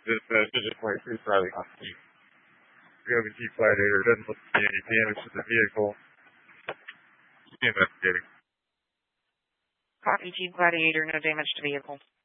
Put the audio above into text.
This Digital 23 is driving off Jeep. We have a Jeep Gladiator. Doesn't look to be any damage to the vehicle. Just investigating. Copy, Jeep Gladiator, no damage to vehicle.